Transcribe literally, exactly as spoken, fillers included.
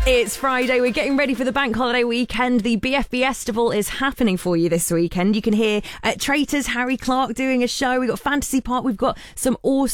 It's Friday. We're getting ready for the bank holiday weekend. The B F B Festival is happening for you this weekend. You can hear uh, Traitors, Harry Clark doing a show. We've got Fantasy Park. We've got some awesome